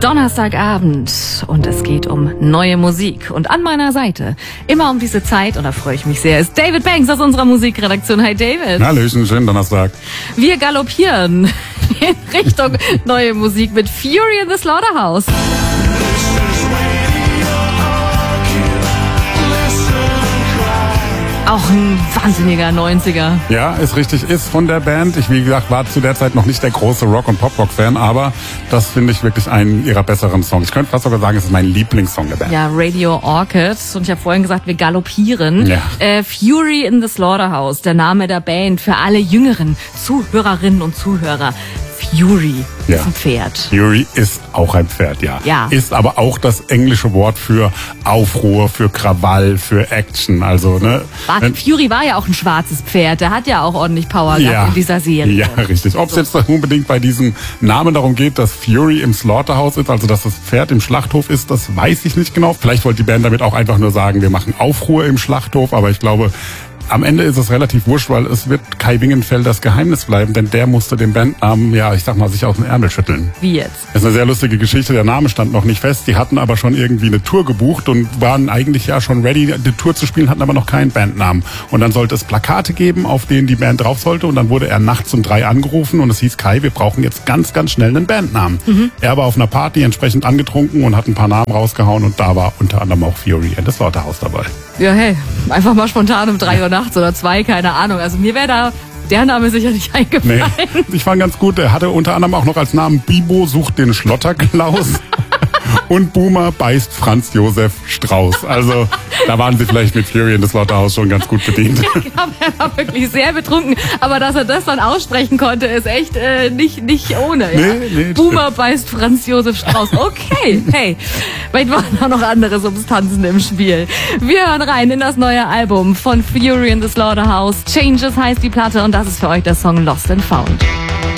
Donnerstagabend und es geht um neue Musik. Und an meiner Seite, immer um diese Zeit, und da freue ich mich sehr, ist David Banks aus unserer Musikredaktion. Hi David. Hallöchen, schönen Donnerstag. Wir galoppieren in Richtung neue Musik mit Fury in the Slaughterhouse. Auch ein wahnsinniger 90er. Ja, ist richtig, ist von der Band. Ich, wie gesagt, war zu der Zeit noch nicht der große Rock- und Pop-Rock-Fan, aber das finde ich wirklich einen ihrer besseren Songs. Ich könnte fast sogar sagen, es ist mein Lieblingssong der Band. Ja, Radio Orchid. Und ich habe vorhin gesagt, wir galoppieren. Ja. Fury in the Slaughterhouse, der Name der Band für alle jüngeren Zuhörerinnen und Zuhörer. Fury ist ein Pferd. Fury ist auch ein Pferd, ja. Ist aber auch das englische Wort für Aufruhr, für Krawall, für Action. Also, ne? Fury war ja auch ein schwarzes Pferd. Der hat ja auch ordentlich Power gehabt in dieser Serie. Ja, richtig. Ob es jetzt unbedingt bei diesem Namen darum geht, dass Fury im Slaughterhouse ist, also dass das Pferd im Schlachthof ist, das weiß ich nicht genau. Vielleicht wollte die Band damit auch einfach nur sagen, wir machen Aufruhr im Schlachthof, aber ich glaube, am Ende ist es relativ wurscht, weil es wird Kai Wingenfeld das Geheimnis bleiben, denn der musste den Bandnamen, sich aus dem Ärmel schütteln. Wie jetzt? Das ist eine sehr lustige Geschichte, der Name stand noch nicht fest, die hatten aber schon irgendwie eine Tour gebucht und waren eigentlich ja schon ready, die Tour zu spielen, hatten aber noch keinen Bandnamen. Und dann sollte es Plakate geben, auf denen die Band drauf sollte und dann wurde er nachts um 3 angerufen und es hieß, Kai, wir brauchen jetzt ganz, ganz schnell einen Bandnamen. Er war auf einer Party entsprechend angetrunken und hat ein paar Namen rausgehauen und da war unter anderem auch Fury in the Slaughterhouse dabei. Ja, hey, einfach mal spontan um 3 Uhr nachts oder 2, keine Ahnung. Also mir wäre da der Name sicher nicht eingefallen. Nee, ich fand ganz gut. Er hatte unter anderem auch noch als Namen Bibo sucht den Schlotterklaus und Boomer beißt Franz Josef Strauß. Also da waren sie vielleicht mit Fury in the Slaughterhouse schon ganz gut bedient. Ich glaube, er war wirklich sehr betrunken. Aber dass er das dann aussprechen konnte, ist echt nicht ohne. Ja? Nee, Boomer beißt Franz Josef Strauß. Okay, hey, vielleicht waren auch noch andere Substanzen im Spiel. Wir hören rein in das neue Album von Fury in the Slaughterhouse. Changes heißt die Platte und das ist für euch der Song Lost and Found.